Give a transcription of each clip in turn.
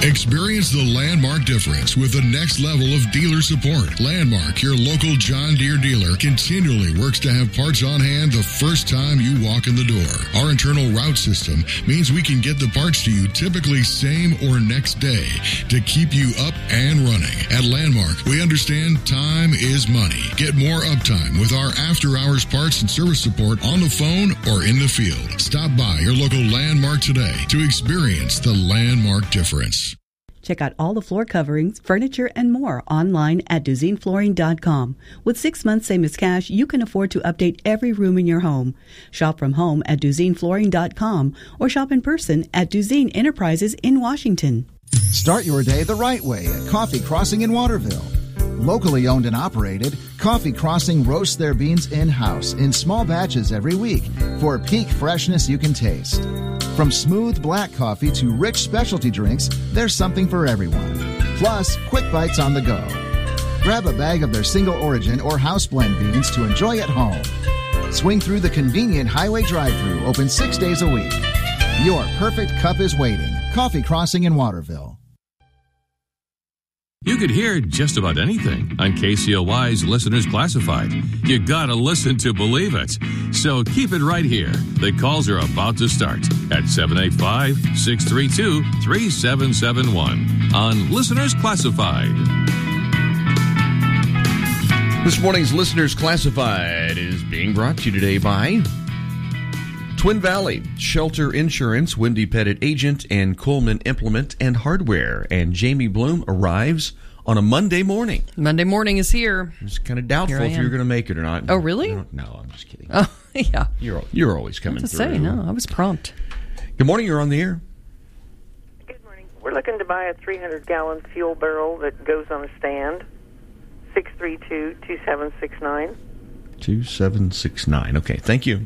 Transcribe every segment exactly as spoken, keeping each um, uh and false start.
Experience the Landmark difference with the next level of dealer support. Landmark, your local John Deere dealer, continually works to have parts on hand the first time you walk in the door. Our internal route system means we can get the parts to you typically same or next day to keep you up and running. At Landmark, we understand time is money. Get more uptime with our after-hours parts and service support on the phone or in the field. Stop by your local Landmark today to experience the Landmark difference. Check out all the floor coverings, furniture, and more online at Duzine Flooring dot com. With six months same as cash, you can afford to update every room in your home. Shop from home at Duzine Flooring dot com or shop in person at Duzine Enterprises in Washington. Start your day the right way at Coffee Crossing in Waterville. Locally owned and operated, Coffee Crossing roasts their beans in-house in small batches every week for peak freshness you can taste. From smooth black coffee to rich specialty drinks, there's something for everyone. Plus, quick bites on the go. Grab a bag of their single origin or house blend beans to enjoy at home. Swing through the convenient highway drive-thru, open six days a week. Your perfect cup is waiting. Coffee Crossing in Waterville. You could hear just about anything on K C L Y's Listeners Classified. You gotta listen to believe it. So keep it right here. The calls are about to start at seven eight five, six three two, three seven seven one on Listeners Classified. This morning's Listeners Classified is being brought to you today by Twin Valley Shelter Insurance, Wendy Pettit Agent, and Coleman Implement and Hardware. And Jamie Bloom arrives on a Monday morning. Monday morning is here. It's kind of doubtful if you're going to make it or not. Oh, really? No, no, I'm just kidding. Oh, yeah. You're you're always coming to through. Say, no, I was prompt. Good morning. You're on the air. Good morning. We're looking to buy a three hundred gallon fuel barrel that goes on a stand. six three two, two seven six nine. two seven six nine. Okay, thank you.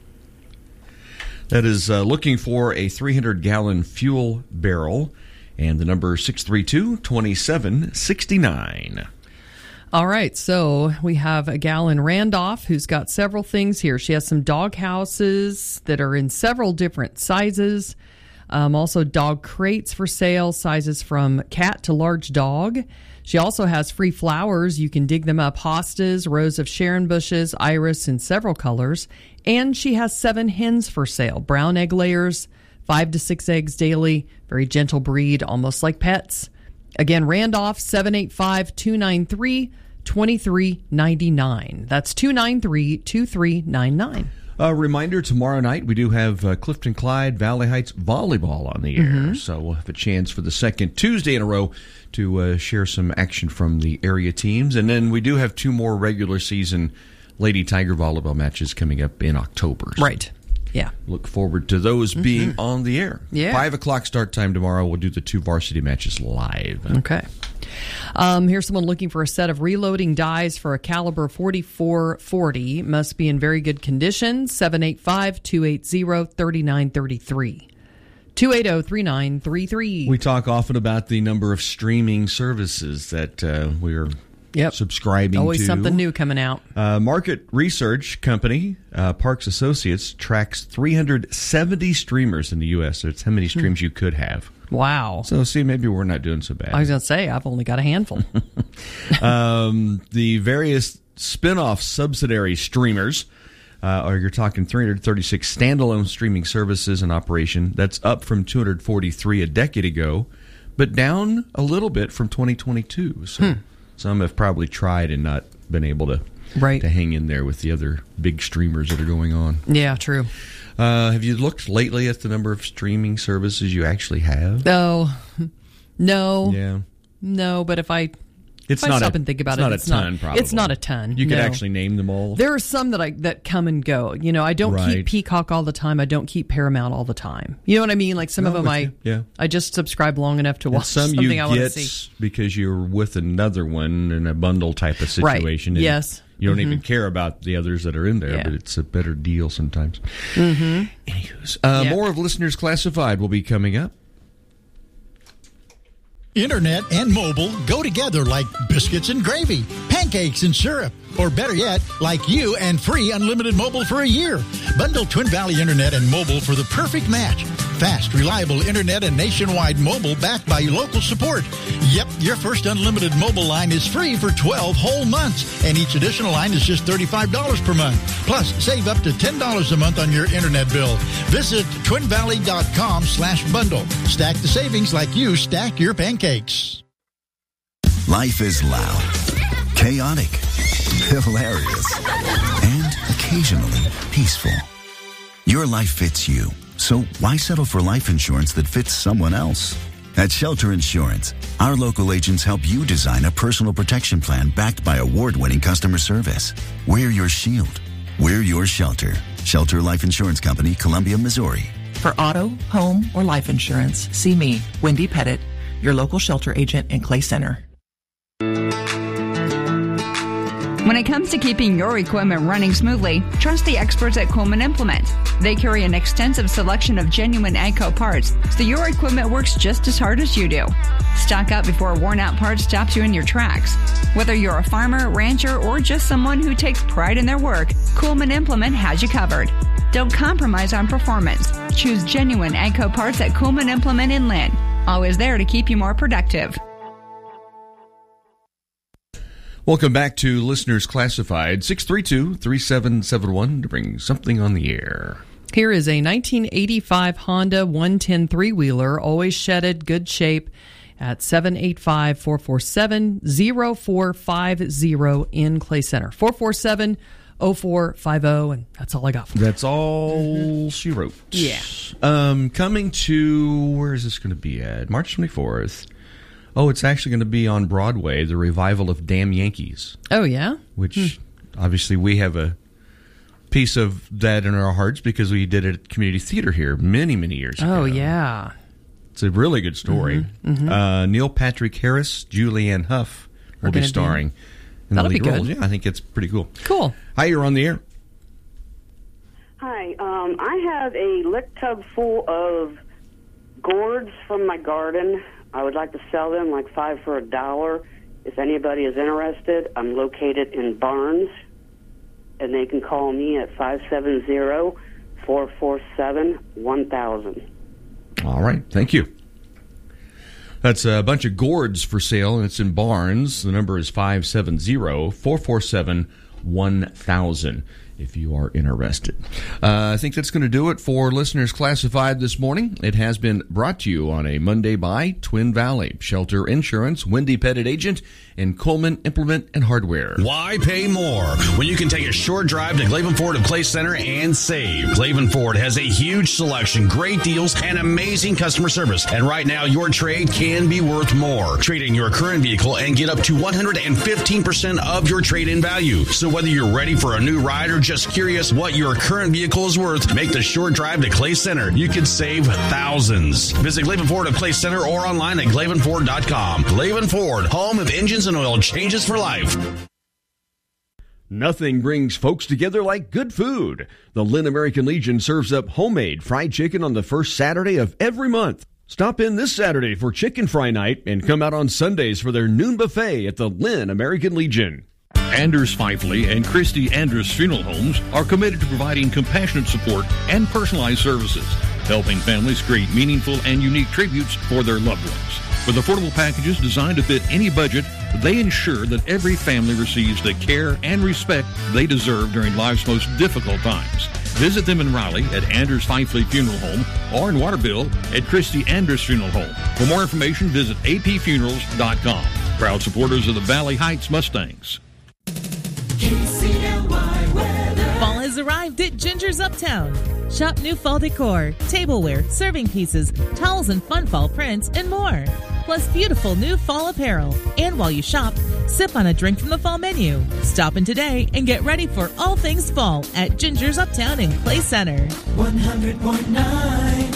That is uh, looking for a three hundred gallon fuel barrel, and the number six three two, two seven six nine. All right, so we have a gal in Randolph who's got several things here. She has some dog houses that are in several different sizes. Um, also dog crates for sale, sizes from cat to large dog. She also has free flowers. You can dig them up, hostas, rows of Sharon bushes, iris in several colors. And she has seven hens for sale, brown egg layers, five to six eggs daily, very gentle breed, almost like pets. Again, Randolph, seven eight five, two nine three, two three nine nine. That's two nine three, two three nine nine. A reminder, tomorrow night we do have uh, Clifton Clyde Valley Heights volleyball on the air. Mm-hmm. So we'll have a chance for the second Tuesday in a row to uh, share some action from the area teams. And then we do have two more regular season Lady Tiger volleyball matches coming up in October. So right. Yeah. Look forward to those mm-hmm. being on the air. Yeah. Five o'clock start time tomorrow. We'll do the two varsity matches live. Okay. Um, here's someone looking for a set of reloading dies for a caliber forty-four forty. Must be in very good condition. seven eight five, two eight zero, three nine three three. two eight zero, three nine three three. We talk often about the number of streaming services that uh, we're Yep. subscribing Always to. Always something new coming out. Uh, market research company uh, Parks Associates tracks three hundred seventy streamers in the U S. That's how many streams hmm. you could have. Wow. So, see, maybe we're not doing so bad. I was going to say, I've only got a handful. um, the various spin-off subsidiary streamers, uh, or you're talking three hundred thirty-six standalone streaming services in operation. That's up from two hundred forty-three a decade ago, but down a little bit from twenty twenty-two. So. Hmm. Some have probably tried and not been able to right. to hang in there with the other big streamers that are going on. Yeah, true. Uh, have you looked lately at the number of streaming services you actually have? No. No. Yeah. No, but if I... It's if not I stop a, and think about it's it, not it's a ton, not, probably. It's not a ton. You could no. actually name them all. There are some that I that come and go. You know, I don't right. keep Peacock all the time. I don't keep Paramount all the time. You know what I mean? Like some no, of them, I yeah. I just subscribe long enough to watch and some something you I want to get see because you're with another one in a bundle type of situation. Right. And yes. You don't mm-hmm. even care about the others that are in there, yeah. but it's a better deal sometimes. Mm-hmm. Anywho's, uh, yeah. more of Listeners Classified will be coming up. Internet and mobile go together like biscuits and gravy, pancakes and syrup, or better yet, like you and free unlimited mobile for a year. Bundle Twin Valley Internet and mobile for the perfect match. Fast, reliable internet and nationwide mobile backed by local support. Yep, your first unlimited mobile line is free for twelve whole months, and each additional line is just thirty-five dollars per month. Plus, save up to ten dollars a month on your internet bill. Visit twin valley dot com slash bundle. Stack the savings like you stack your pancakes. Life is loud, chaotic, hilarious, and occasionally peaceful. Your life fits you, so why settle for life insurance that fits someone else? At Shelter Insurance, our local agents help you design a personal protection plan backed by award-winning customer service. We're your shield. We're your shelter. Shelter Life Insurance Company, Columbia, Missouri. For auto, home, or life insurance, see me, Wendy Pettit, your local shelter agent in Clay Center. When it comes to keeping your equipment running smoothly, trust the experts at Coleman Implement. They carry an extensive selection of genuine AGCO parts, so your equipment works just as hard as you do. Stock up before worn-out parts stops you in your tracks. Whether you're a farmer, rancher, or just someone who takes pride in their work, Coleman Implement has you covered. Don't compromise on performance. Choose genuine AGCO parts at Coleman Implement in Lynn. Always there to keep you more productive. Welcome back to Listeners Classified, six three two, three seven seven one to bring something on the air. Here is a nineteen eighty-five Honda one ten three-wheeler, always shedded, good shape, at seven eight five, four four seven, zero four five zero in Clay Center. four four seven, zero four five zero, and that's all I got for you. That's all mm-hmm. she wrote. Yeah. Um, coming to, where is this going to be at? March twenty-fourth. Oh, it's actually going to be on Broadway, the revival of Damn Yankees. Oh, yeah? Which, hmm. obviously, we have a piece of that in our hearts because we did it at Community Theater here many, many years ago. Oh, yeah. It's a really good story. Mm-hmm. Mm-hmm. Uh, Neil Patrick Harris, Julianne Hough will be starring be, in the lead roles. Yeah, I think it's pretty cool. Cool. Hi, you're on the air. Hi. Um, I have a lick tub full of gourds from my garden. I would like to sell them like five for a dollar. If anybody is interested, I'm located in Barnes, and they can call me at five seven zero, four four seven, one thousand. All right. Thank you. That's a bunch of gourds for sale, and it's in Barnes. The number is five seven zero, four four seven, one thousand. If you are interested. Uh, I think that's going to do it for Listeners Classified this morning. It has been brought to you on a Monday by Twin Valley, Shelter Insurance, Wendy Pettit Agent, and Coleman Implement and Hardware. Why pay more when you can take a short drive to Glaven Ford of Clay Center and save? Glaven Ford has a huge selection, great deals, and amazing customer service. And right now, your trade can be worth more. Trade in your current vehicle and get up to one hundred fifteen percent of your trade-in value. So whether you're ready for a new ride or just curious what your current vehicle is worth, make the short drive to Clay Center. You could save thousands. Visit Glaven Ford of Clay Center or online at glaven ford dot com. Glaven Ford, home of engines and oil changes for life. Nothing brings folks together like good food. The Lynn American Legion serves up homemade fried chicken on the first Saturday of every month. Stop in this Saturday for chicken fry night and come out on Sundays for their noon buffet at the Lynn American Legion. Anders Pfeifle and Christy Andrus Funeral Homes are committed to providing compassionate support and personalized services, helping families create meaningful and unique tributes for their loved ones. With affordable packages designed to fit any budget, they ensure that every family receives the care and respect they deserve during life's most difficult times. Visit them in Raleigh at Anders Pfeifle Funeral Home or in Waterville at Christy Andrus Funeral Home. For more information, visit a p funerals dot com. Proud supporters of the Valley Heights Mustangs. Fall has arrived at Ginger's Uptown. Shop new fall decor, tableware, serving pieces, towels and fun fall prints, and more. Plus beautiful new fall apparel. And while you shop, sip on a drink from the fall menu. Stop in today and get ready for all things fall at Ginger's Uptown in Clay Center. one hundred point nine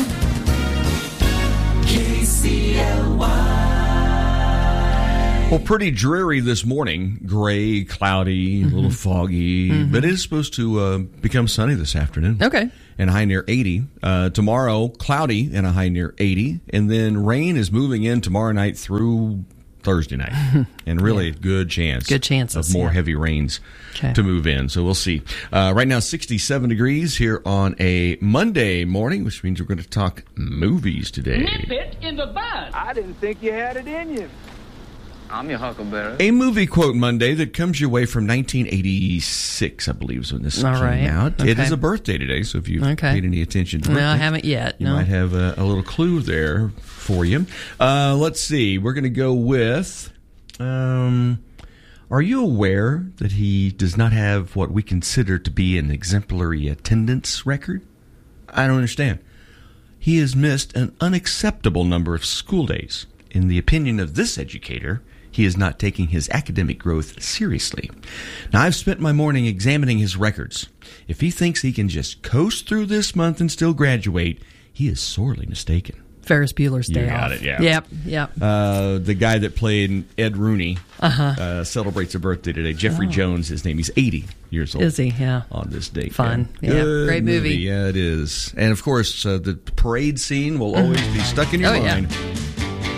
K C L Y. Well, pretty dreary this morning. Gray, cloudy, mm-hmm. a little foggy. Mm-hmm. But it is supposed to uh, become sunny this afternoon. Okay. And a high near eighty. Uh, tomorrow, cloudy and a high near eighty. And then rain is moving in tomorrow night through Thursday night, and really yeah. good chance, good chances of more yeah. heavy rains okay. to move in. So we'll see. Uh, right now, sixty-seven degrees here on a Monday morning, which means we're going to talk movies today. Nip it in the bud. I didn't think you had it in you. I'm your huckleberry. A movie quote Monday that comes your way from nineteen eighty-six, I believe, is when this All came right. out. Okay. It is a birthday today, so if you've okay. paid any attention to no, birthday, I haven't yet. You no. might have a, a little clue there for you. Uh, let's see. We're going to go with. Um, are you aware that he does not have what we consider to be an exemplary attendance record? I don't understand. He has missed an unacceptable number of school days. In the opinion of this educator, he is not taking his academic growth seriously. Now, I've spent my morning examining his records. If he thinks he can just coast through this month and still graduate, he is sorely mistaken. Ferris Bueller's Day you Off. got it, yeah. Yep, yep. Uh, the guy that played Ed Rooney uh-huh. uh, celebrates a birthday today. Jeffrey oh. Jones, his name. He's eighty years old. Is he? Yeah. On this date. Fun. Yeah. yeah. Great movie. movie. Yeah, it is. And, of course, uh, the parade scene will always be stuck in your oh, mind. Yeah.